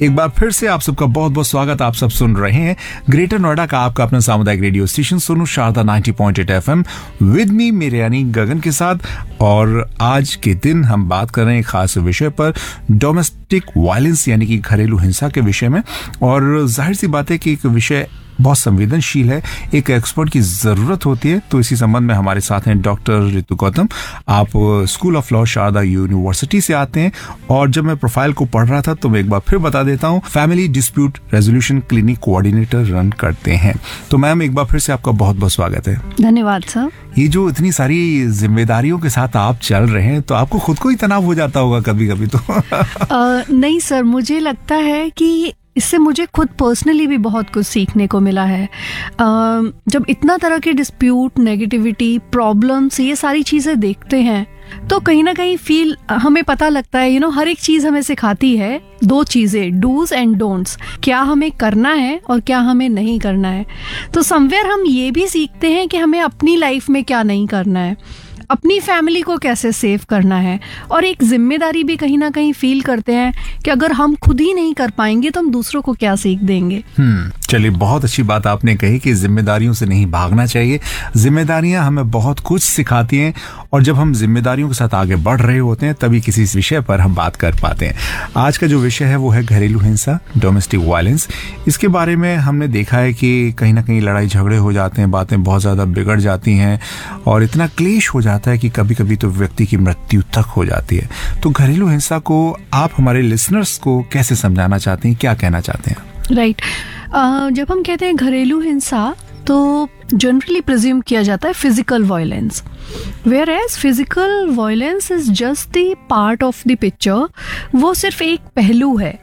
एक बार फिर से आप सबका बहुत बहुत स्वागत। आप सब सुन रहे हैं ग्रेटर नोएडा का आपका अपना सामुदायिक radio station Sonu Sharda 90.8 FM with me मेरे यानी गगन के साथ। और आज के दिन हम बात कर रहे हैं एक खास विषय पर, डोमेस्टिक वायलेंस यानी कि घरेलू हिंसा के विषय में। और जाहिर सी बात है कि एक विषय बहुत संवेदनशील है, एक एक्सपर्ट की जरूरत होती है। तो इसी संबंध में हमारे साथ हैं डॉक्टर ऋतु गौतम। आप school of law Sharda university से आते हैं और जब मैं प्रोफाइल को पढ़ रहा था तो मैं एक बार फिर बता देता हूं, family dispute resolution clinic coordinator run करते हैं। तो मैम एक बार फिर से आपका बहुत बहुत स्वागत है। धन्यवाद सर। ये जो इतनी सारी जिम्मेदारियों के साथ आप चल रहे हैं तो आपको खुद को ही तनाव हो जाता होगा कभी कभी तो? नहीं सर, मुझे लगता है कि इससे मुझे खुद पर्सनली भी बहुत कुछ सीखने को मिला है। जब इतना तरह के डिस्प्यूट, नेगेटिविटी, प्रॉब्लम्स, ये सारी चीज़ें देखते हैं तो कहीं ना कहीं हमें पता लगता है हर एक चीज़ हमें सिखाती है दो चीज़ें, डूज एंड डोंट्स। क्या हमें करना है और क्या हमें नहीं करना है। तो समवेयर हम ये भी सीखते हैं कि हमें अपनी लाइफ में क्या नहीं करना है, अपनी फैमिली को कैसे सेव करना है, और एक जिम्मेदारी भी कहीं ना कहीं फील करते हैं कि अगर हम खुद ही नहीं कर पाएंगे तो हम दूसरों को क्या सीख देंगे। चलिए, बहुत अच्छी बात आपने कही कि जिम्मेदारियों से नहीं भागना चाहिए। जिम्मेदारियां हमें बहुत कुछ सिखाती हैं और जब हम जिम्मेदारियों के साथ आगे बढ़ रहे होते हैं तभी किसी विषय पर हम बात कर पाते हैं। आज का जो विषय है वो है घरेलू हिंसा, डोमेस्टिक वायलेंस। इसके बारे में हमने देखा है कि कहीं ना कहीं लड़ाई झगड़े हो जाते हैं, बातें बहुत ज्यादा बिगड़ जाती हैं और इतना क्लेश हो जाता है कि कभी कभी तो व्यक्ति की मृत्यु तक हो जाती है। तो घरेलू हिंसा को आप हमारे लिसनर्स को कैसे समझाना चाहते हैं, क्या कहना चाहते हैं? राइट। जब हम कहते हैं घरेलू हिंसा तो जनरली प्रिज्यूम किया जाता है physical violence, where as physical violence is just the part of the picture. वो सिर्फ एक पहलू है।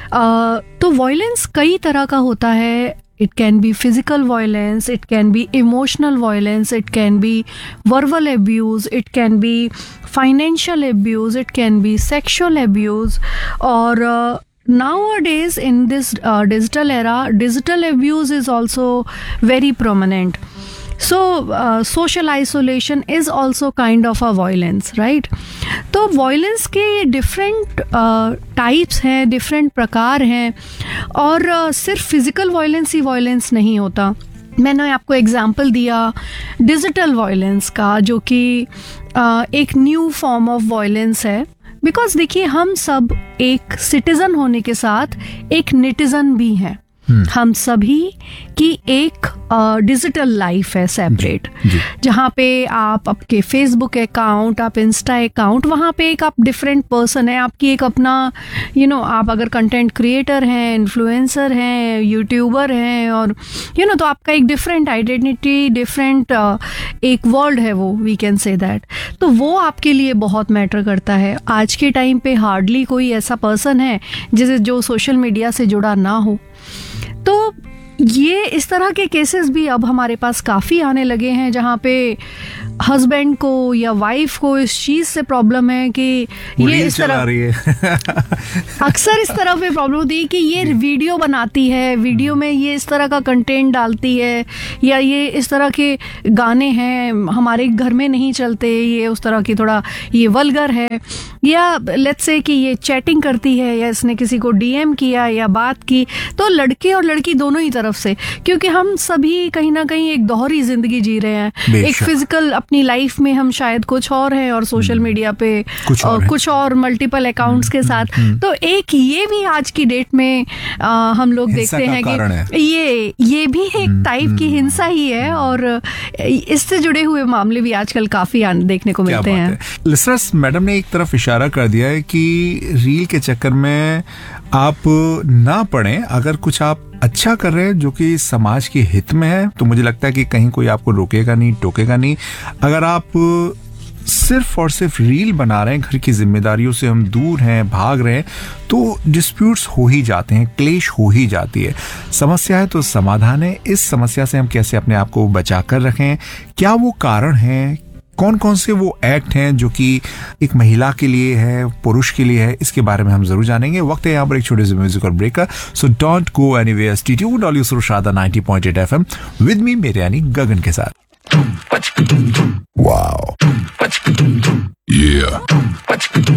तो वायलेंस कई तरह का होता है। It can be physical violence, it can be emotional violence, it can be verbal abuse, it can be financial abuse, it can be sexual abuse. Or nowadays in this digital era, digital abuse is also very prominent. So social isolation is also kind of a violence, right? तो violence के different types हैं, different प्रकार हैं और सिर्फ physical violence ही violence नहीं होता। मैंने आपको एग्जाम्पल दिया डिजिटल वायलेंस का, जो कि एक न्यू फॉर्म ऑफ वायलेंस है। बिकॉज देखिए, हम सब एक सिटीजन होने के साथ एक नेटिजन भी हैं। हम सभी की एक डिजिटल लाइफ है सेपरेट, जहाँ पे आप आपके फेसबुक अकाउंट, आप इंस्टा अकाउंट, वहाँ पे एक आप डिफरेंट पर्सन है। आपकी एक अपना आप अगर कंटेंट क्रिएटर हैं, इन्फ्लुएंसर हैं, यूट्यूबर हैं, और तो आपका एक डिफरेंट आइडेंटिटी, डिफरेंट एक वर्ल्ड है वो, वी कैन से दैट। तो वो आपके लिए बहुत मैटर करता है। आज के टाइम पे हार्डली कोई ऐसा पर्सन है जो सोशल मीडिया से जुड़ा ना हो। तो ये इस तरह के केसेस भी अब हमारे पास काफ़ी आने लगे हैं, जहाँ पे हस्बैंड को या वाइफ को इस चीज़ से प्रॉब्लम है कि ये इस तरह अक्सर इस तरह पे प्रॉब्लम होती है कि ये वीडियो बनाती है, वीडियो में ये इस तरह का कंटेंट डालती है, या ये इस तरह के गाने हैं हमारे घर में नहीं चलते, ये उस तरह की थोड़ा ये वल्गर है, या लेट्स से कि ये चैटिंग करती है, या इसने किसी को डीएम किया या बात की। तो लड़के और लड़की दोनों ही तरफ से, क्योंकि हम सभी कहीं ना कहीं एक दोहरी जिंदगी जी रहे हैं। एक फिजिकल अपनी लाइफ में हम शायद कुछ और हैं और सोशल मीडिया पे कुछ और मल्टीपल अकाउंट्स के साथ। तो एक ये भी आज की डेट में हम लोग देखते हैं कि ये भी एक टाइप की हिंसा ही है, और इससे जुड़े हुए मामले भी आजकल काफी देखने को मिलते हैं। लिसनर्स, मैडम ने एक तरफ इशारा कर दिया है कि रील के चक्कर में आप ना पड़ें। अगर कुछ आप अच्छा कर रहे हैं जो कि समाज के हित में है तो मुझे लगता है कि कहीं कोई आपको रोकेगा नहीं, टोकेगा नहीं। अगर आप सिर्फ और सिर्फ रील बना रहे हैं, घर की जिम्मेदारियों से हम दूर हैं, भाग रहे हैं, तो डिस्प्यूट्स हो ही जाते हैं, क्लेश हो ही जाती है। समस्या है तो समाधान है। इस समस्या से हम कैसे अपने आप को बचा कर रखें, क्या वो कारण हैं, कौन कौन से वो एक्ट हैं जो कि एक महिला के लिए है, पुरुष के लिए है, इसके बारे में हम जरूर जानेंगे। वक्त है यहाँ पर एक छोटे से म्यूजिकल ब्रेक का। So don't go anywhere, stay tuned on your Sharda 90.8 FM with me मेरे यानी गगन के साथ। Wow, yeah।